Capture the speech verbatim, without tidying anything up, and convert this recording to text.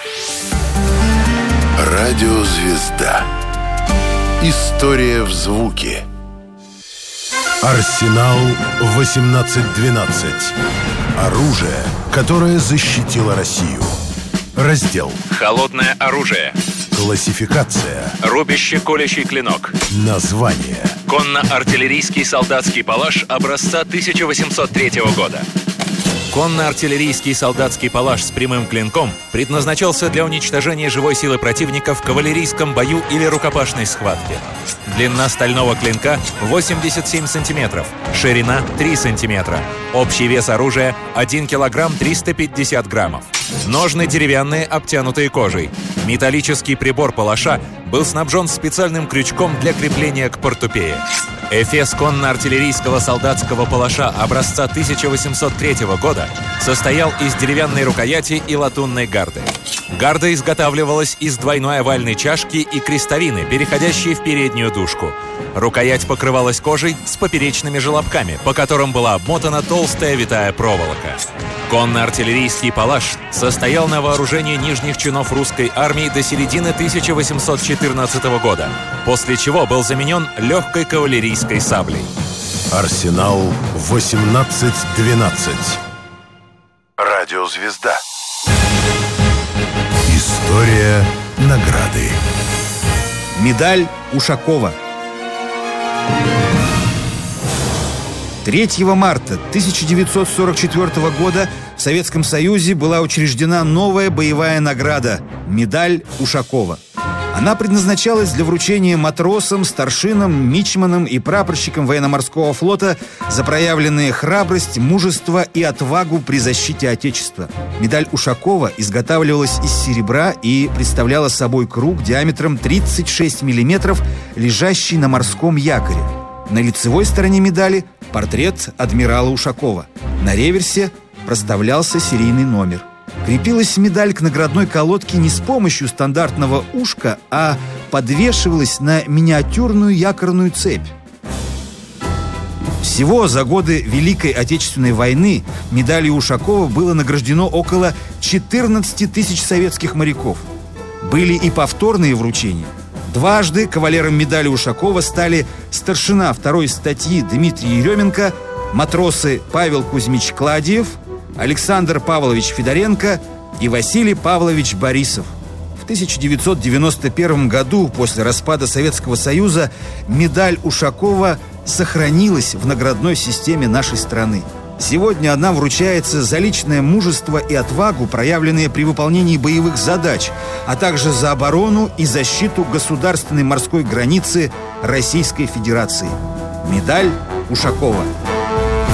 Радиозвезда. История в звуке. Арсенал восемнадцать двенадцать. Оружие, которое защитило Россию. Раздел «Холодное оружие». Классификация. Рубящий колющий клинок. Название. Конно-артиллерийский солдатский палаш образца тысяча восемьсот третьего года. Конно-артиллерийский солдатский палаш с прямым клинком предназначался для уничтожения живой силы противника в кавалерийском бою или рукопашной схватке. Длина стального клинка восемьдесят семь сантиметров, ширина три сантиметра. Общий вес оружия один килограмм триста пятьдесят граммов. Ножны деревянные, обтянутые кожей. Металлический прибор палаша был снабжен специальным крючком для крепления к портупее. Эфес конно-артиллерийского солдатского палаша образца тысяча восемьсот третьего года состоял из деревянной рукояти и латунной гарды. Гарда изготавливалась из двойной овальной чашки и крестовины, переходящей в переднюю дужку. Рукоять покрывалась кожей с поперечными желобками, по которым была обмотана толстая витая проволока. Конно-артиллерийский палаш состоял на вооружении нижних чинов русской армии до середины тысяча восемьсот четырнадцатого года, после чего был заменен легкой кавалерийской саблей. Арсенал восемнадцать двенадцать. Радиозвезда. История награды. Медаль Ушакова. третьего марта тысяча девятьсот сорок четвёртого года в Советском Союзе была учреждена новая боевая награда – медаль Ушакова. Она предназначалась для вручения матросам, старшинам, мичманам и прапорщикам военно-морского флота за проявленные храбрость, мужество и отвагу при защите Отечества. Медаль Ушакова изготавливалась из серебра и представляла собой круг диаметром тридцать шесть миллиметров, лежащий на морском якоре. На лицевой стороне медали портрет адмирала Ушакова. На реверсе проставлялся серийный номер. Крепилась медаль к наградной колодке не с помощью стандартного ушка, а подвешивалась на миниатюрную якорную цепь. Всего за годы Великой Отечественной войны медалью Ушакова было награждено около четырнадцати тысяч советских моряков. Были и повторные вручения. Дважды кавалером медали Ушакова стали старшина второй статьи Дмитрий Еременко, матросы Павел Кузьмич Кладиев, Александр Павлович Федоренко и Василий Павлович Борисов. В тысяча девятьсот девяносто первом году, после распада Советского Союза, медаль Ушакова сохранилась в наградной системе нашей страны. Сегодня она вручается за личное мужество и отвагу, проявленные при выполнении боевых задач, а также за оборону и защиту государственной морской границы Российской Федерации. Медаль Ушакова.